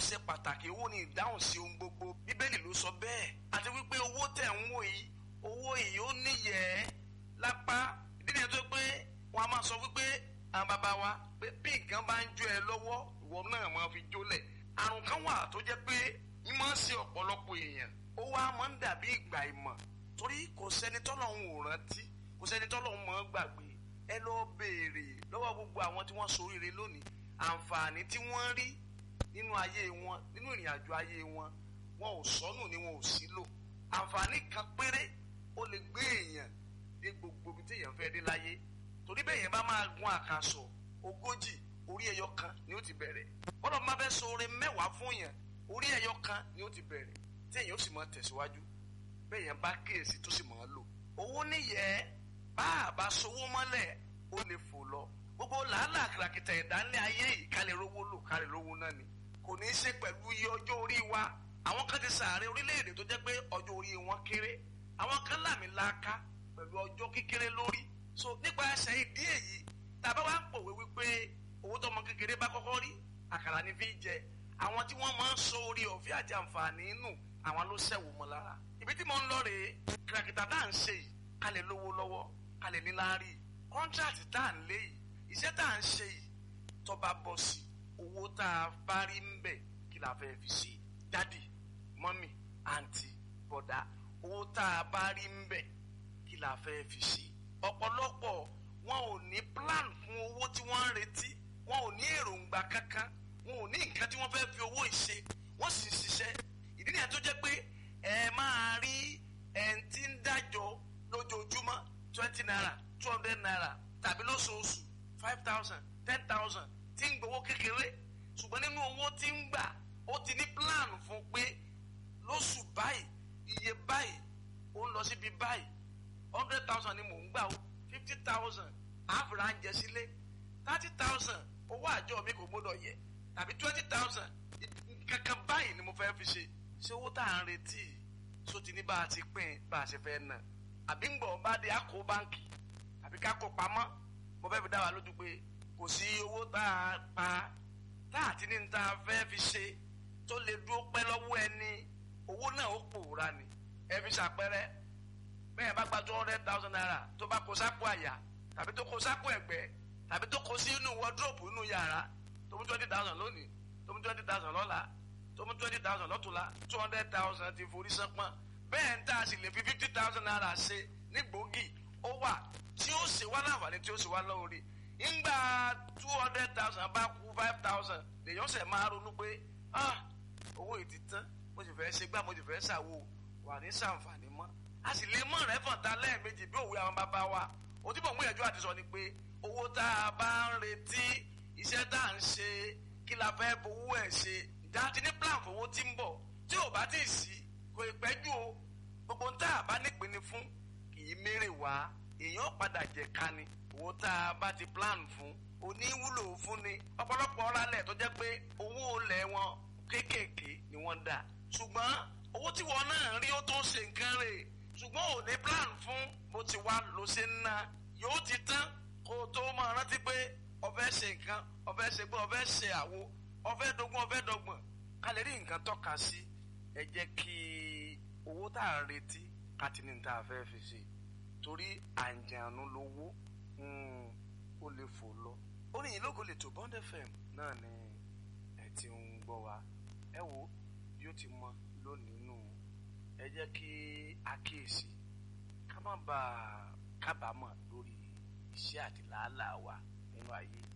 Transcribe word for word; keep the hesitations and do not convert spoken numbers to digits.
ṣe pàtàkì, owó ni ìdáhùn sí ohun gbogbo. Bíbélì ló sọ bẹ́ẹ̀. Àti wípé owó tẹ̀ ń wò yìí, owó yìí ó níyẹ̀ lápá. Ìdí nìyẹn tó pé wọ́n á máa sọ wípé àwọn bàbá wa pé bí nǹkan bá ń jó ẹ lọ́wọ́, ìwọ náà máa fi jólẹ̀. Àrùn kan wà tó jẹ́ pé ń máa ń ṣe ọ̀pọ̀lọpọ̀ èèyàn. Ó wá máa ń dàbí ìgbà ìmọ̀. Torí kò sẹ́ni tọ́lọ́run ò rántí, kò sẹ́ni tọ́lọ́run máa ń gbàgbé. Ẹ lọ béèrè lọ́wọ́ gbogbo àwọn tí wọ́n ṣoríire lónìí, àǹfààní tí wọ́n rí nínú ayé wọn, nínú ìrìn àjò ayé wọn, wọn ò sọnù ni wọn ò sí lò. Àǹfààní kan péré ó lè gbé èèyàn dé gbogbo ibi tí èèyàn fẹ́ dé láyé. Torí bẹ́ẹ̀ yẹn bá máa gun àkàsọ̀ ogójì, orí ẹyọ kan ni ó ti bẹ̀rẹ̀. Bọ́lá máa fẹ́ sọ oore mẹ́wàá fún yẹn, orí ẹyọ kan ni ó ti bẹ̀rẹ̀, tí èèyàn ó sì máa tẹ̀síwájú. Bẹ́ẹ̀ yẹn bá kíyèsí tó sì máa lò. Owó níyẹn bá a bá sowó mọ́lẹ̀ ó lè fò lọ. Gbogbo làálàá kìràkìtà ẹ̀dá ní ayé yìí ká lè rówó lò, ká lè rówó náà ni. Kò ní í ṣe pẹ̀lú iye ọjọ́ orí wa. Àwọn kan ti sàárẹ̀ orílẹ̀-èdè tó jẹ́ pé ọjọ́ orí wọn kéré. Àwọn kan làmìlaka pẹ̀lú ọjọ́ kékeré lórí. So nípa ẹsẹ̀ ìdí èyí, tàbá wá ń pòwe wípé owó tọmọ kékeré bá kọ́kọ́ rí, àkàrà ní fi jẹ. Àwọn tí wọ́n máa ń so orí ọ̀fẹ́ àti àǹfààní nù, àwọn ló ṣẹ̀wò mọ́ lára. Ibi tí mo ń lọ rèé, kìràkìtà tá à ń ṣe yìí, ká lè lówó lọ́wọ́, ká lè níláárí. Kọ́ńtrátì tá à ń lé yìí, iṣẹ́ tá à ń ṣe yìí, tó bá bọ́ sí owó tá a bá rí ń bẹ̀, kí la fẹ́ fi ṣe? Dádì, mọ́mì, àǹtí, bọ̀dá, owó tá a bá rí ń bẹ̀, kí la fẹ́ fi ṣe? Ọ̀pọ̀lọpọ̀ wọn ò ní plan fún owó tí wọ́n ń retí, wọn ò ní èròǹgbà kankan, wọn ò ní nǹkan tí wọ́n fẹ́ fi owó ìṣe, wọ́n sì ń ṣiṣẹ́. Ìdí nìyẹn tó jẹ́ pé ẹ máa rí ẹni tí ń dájọ́ lójoojúmọ́ twenty naira, two hundred naira, tàbí lóṣooṣù five thousand, ten thousand, tí ń gbowó kékeré. Ṣùgbọ́n nínú owó tí ń gbà, ó ti ní plan fún pé lóṣù báyìí, iye báyìí, ó ń lọ síbi báyìí. hundred thousand ni mò ń gbà o, fifty thousand àfúrà ń jẹ sílé, thirty thousand owó àjọ mi kò gbọdọ̀ yẹ, tàbí twenty thousand kankan báyìí ni mo fẹ́ fi ṣe. Ṣé owó tá à ń retí so ti ní bá a ti pín bá a ṣe fẹ́ nà? Àbí ń gbọ̀ bá dé àkó báǹkì àbí ká kó pamọ́? Mo fẹ́ fi dá wa lójú pé kò sí owó tá a pa tá a ti ní ní tá a fẹ́ fi ṣe tó lè dúró pẹ́ lọ́wọ́ ẹni. Owó náà ó pòórá ni. Ẹ fi ṣàpẹẹrẹ, bẹ́ẹ̀ bá gba two hundred thousand naira tó bá kó sápò àyà tàbí tó kó sápò ẹ̀gbẹ́ tàbí tó kó sí inú wọ́dúrópù inú yàrá, tó mú twenty thousand lónìí, tó mú twenty thousand lọ́la, tó mú twenty thousand lọ́tùnla, two hundred thousand ti forí sánpọ́n. Bẹ́ẹ̀ ń tà sí lè fi fifty thousand naira ṣe ní gbòógì, ó wà tí ó ṣe wá láǹfààní, tí ó ṣe wá lórí. Ńgbà two hundred thousand bá kú five thousand, lèyàn ṣẹ̀ máa ronú pé ah owó yìí ti tán, mo sì fẹ́ ṣe gbá, mo sì fẹ́ ṣàwo, wà ní ṣàǹfààní mọ́. A sì lè mọ̀ rẹ́ fọ̀ntà lẹ́ẹ̀mejì bí òwe àwọn bàbá wa. Ó tí mò ń gbìyànjú àti sọ ni pé owó tá a bá ń retí, iṣẹ́ tá à ń ṣe, kí la fẹ́ fowó ẹ̀ ṣe? Ìjà ti ní plan fowó tí ń bọ̀, tí ò bá tí ì sí, kò ì pẹ́jù o. Gbogbo tá a bá nípinnu fún kì í mérè wá, èèyàn padà jẹ ká ni. Owó tá a bá ti plan fún, oníwúlò fún ni. Ọ̀pọ̀lọpọ̀ ọ̀rálẹ̀ tó jẹ́ pé owó ilẹ̀ wọn kéékèèké ni wọ́n dà. Ṣùgbọ́n owó tí wọn náà rí ó tó ṣe nǹkan rẹ̀, ṣùgbọ́n ò ní plan fún bó ti wá ló ṣe ń ná. Yóò ti tán kó o tó máa rántí pé o fẹ́ ṣe nǹkan, o fẹ́ ṣe gbọ́, o fẹ́ ṣe àwo, o fẹ́ dogun, o fẹ́ dọ́gbọ̀n. Ká lè rí nǹkan tọ́ka sí. Ẹ jẹ́ kí owó tá à ń retí ká ti ní tá a fẹ́ fi ṣe. Torí àǹjànú lówó, ó lè fò lọ. Orin yìí lógo lè tó Bond F M náà ni ẹ ti ń gbọ́ wa. Ẹ wo bí ó ti mọ lónìí nù. Ẹ jẹ́ kí a kíyèsí ká má bàa kábàámọ̀ lórí iṣẹ́ àti làálàá wa nínú ayé.